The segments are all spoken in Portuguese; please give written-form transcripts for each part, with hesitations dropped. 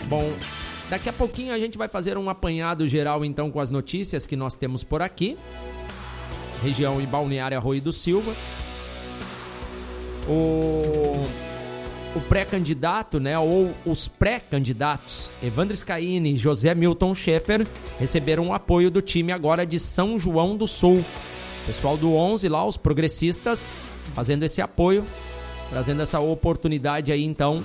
Bom, daqui a pouquinho a gente vai fazer um apanhado geral então com as notícias que nós temos por aqui. Região e Balneário Arroio do Silva. O pré-candidato, né, ou os pré-candidatos Evandro Scaini e José Milton Schaeffer receberam o apoio do time agora de São João do Sul. Pessoal do 11 lá, os progressistas, fazendo esse apoio, trazendo essa oportunidade aí então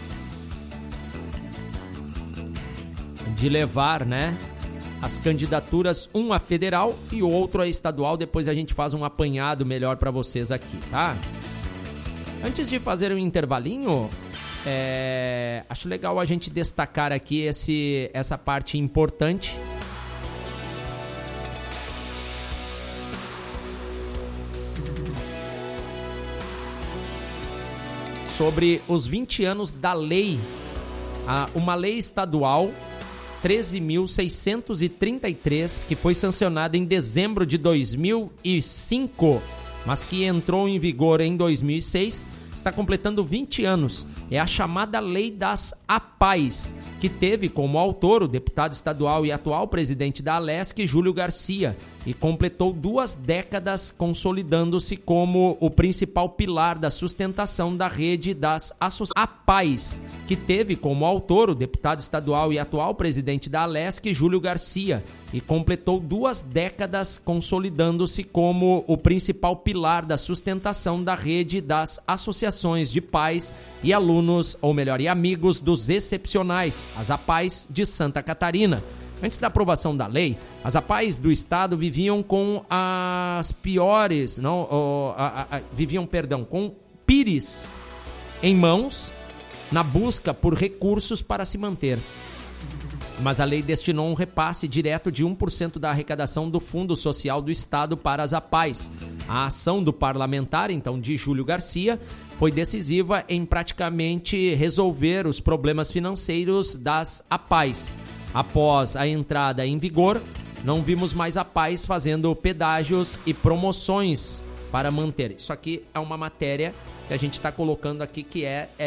de levar, né, as candidaturas, um a federal e o outro a estadual. Depois a gente faz um apanhado melhor para vocês aqui, tá? Antes de fazer um intervalinho, acho legal a gente destacar aqui essa parte importante sobre os 20 anos da lei, uma lei estadual 13.633, que foi sancionada em dezembro de 2005, mas que entrou em vigor em 2006, está completando 20 anos. É a chamada Lei das APAES, que teve como autor o deputado estadual e atual presidente da Alesc, Júlio Garcia, e completou 2 décadas, consolidando-se como o principal pilar da sustentação da rede das associações. APAES, que teve como autor o deputado estadual e atual presidente da Alesc, Júlio Garcia, e completou 2 décadas, consolidando-se como o principal pilar da sustentação da rede das associações de pais e alunos, ou melhor, e amigos dos excepcionais, as APAES de Santa Catarina. Antes da aprovação da lei, as APAES do estado viviam com as piores, com pires em mãos na busca por recursos para se manter. Mas a lei destinou um repasse direto de 1% da arrecadação do Fundo Social do Estado para as APAES. A ação do parlamentar, então, de Júlio Garcia, foi decisiva em praticamente resolver os problemas financeiros das APAES. Após a entrada em vigor, não vimos mais APAES fazendo pedágios e promoções para manter. Isso aqui é uma matéria que a gente está colocando aqui, que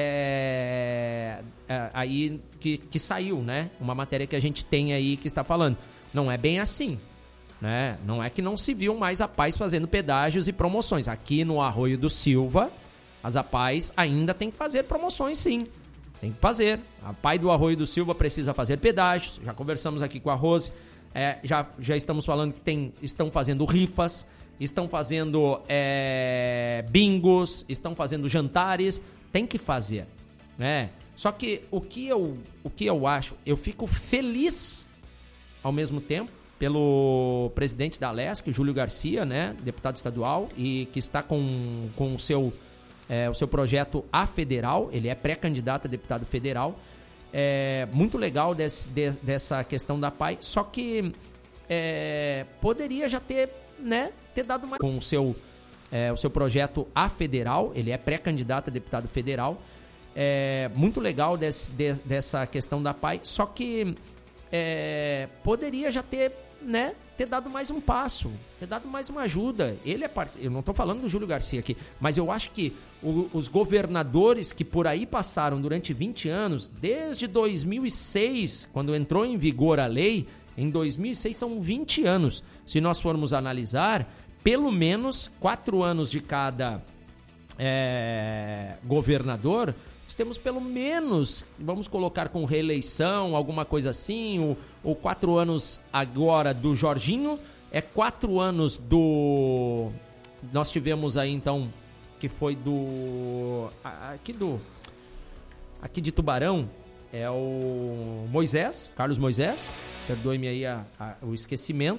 aí que saiu, né? Uma matéria que a gente tem aí que está falando. Não é bem assim, né? Não é que não se viu mais APAES fazendo pedágios e promoções. Aqui no Arroio do Silva, as APAES ainda tem que fazer promoções, sim. Tem que fazer. A PAI do Arroio do Silva precisa fazer pedágios. Já conversamos aqui com a Rose. Já estamos falando que estão fazendo rifas, estão fazendo bingos, estão fazendo jantares. Tem que fazer, né? Só que o que eu acho, eu fico feliz ao mesmo tempo pelo presidente da Alesc, Júlio Garcia, né, deputado estadual, e que está com o seu projeto a federal. Ele é pré-candidato a deputado federal. Muito legal dessa questão da PAI, só que poderia já ter dado mais com o seu projeto a federal. Ele é pré-candidato a deputado federal. Muito legal dessa questão da PAI, só que poderia já ter dado mais um passo, ter dado mais uma ajuda. Eu não estou falando do Júlio Garcia aqui, mas eu acho que os governadores que por aí passaram durante 20 anos, desde 2006, quando entrou em vigor a lei, em 2006 são 20 anos. Se nós formos analisar, pelo menos 4 anos de cada governador, nós temos pelo menos, vamos colocar com reeleição, alguma coisa assim, ou 4 anos agora do Jorginho, 4 anos do... Nós tivemos aí então, que foi aqui de Tubarão, é o Moisés, Carlos Moisés, perdoe-me aí o esquecimento.